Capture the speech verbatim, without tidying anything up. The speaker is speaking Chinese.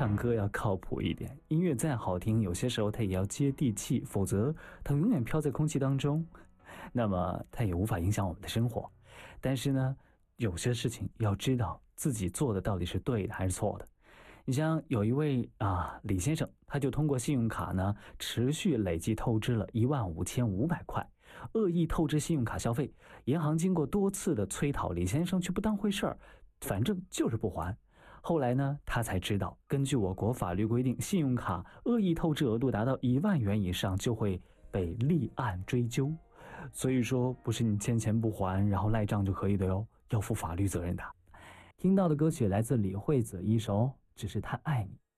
唱歌要靠谱一点，音乐再好听，有些时候它也要接地气，否则它永远飘在空气当中，那么它也无法影响我们的生活。但是呢，有些事情要知道自己做的到底是对的还是错的。你像有一位啊李先生，他就通过信用卡呢持续累计透支了一万五千五百块，恶意透支信用卡消费，银行经过多次的催讨，李先生却不当回事儿，反正就是不还。后来呢，他才知道，根据我国法律规定，信用卡恶意透支额度达到一万元以上就会被立案追究。所以说，不是你欠钱不还，然后赖账就可以的哟，要负法律责任的。听到的歌曲来自李惠子一首《只是太爱你》。